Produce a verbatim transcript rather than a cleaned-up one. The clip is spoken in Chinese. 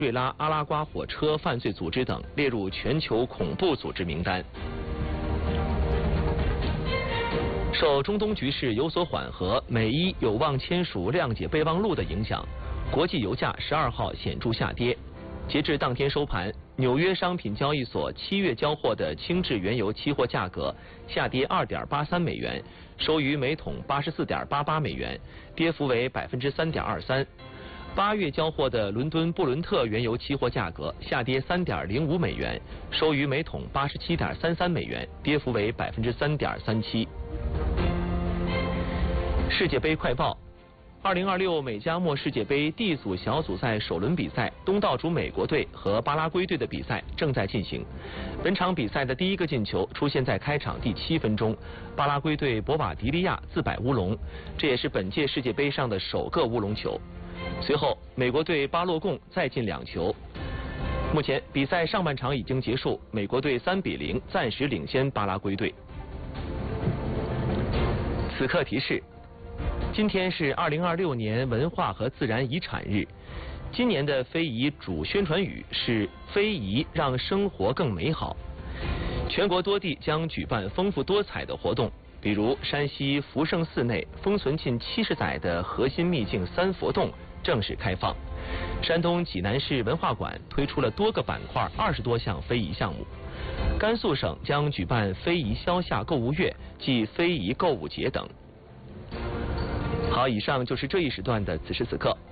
瑞拉阿拉瓜火车犯罪组织等列入全球恐怖组织名单。受中东局势有所缓和，美伊有望签署谅解备忘录的影响，国际油价十二号显著下跌。截至当天收盘，纽约商品交易所七月交货的轻质原油期货价格下跌二点八三美元，收于每桶八十四点八八美元，跌幅为百分之三点二三。八月交货的伦敦布伦特原油期货价格下跌三点零五美元，收于每桶八十七点三三美元，跌幅为百分之三点三七。世界杯快报。二零二六美加墨世界杯 D 组小组赛首轮比赛，东道主美国队和巴拉圭队的比赛正在进行。本场比赛的第一个进球出现在开场第七分钟，巴拉圭队博瓦迪利亚自摆乌龙，这也是本届世界杯上的首个乌龙球。随后，美国队巴洛贡再进两球。目前比赛上半场已经结束，美国队三比零暂时领先巴拉圭队。此刻提示。今天是二零二六年文化和自然遗产日，今年的非遗主宣传语是“非遗让生活更美好”。全国多地将举办丰富多彩的活动，比如山西福圣寺内封存近七十载的核心秘境三佛洞正式开放，山东济南市文化馆推出了多个板块二十多项非遗项目，甘肃省将举办非遗消夏购物月暨非遗购物节等。好，以上就是这一时段的此时此刻。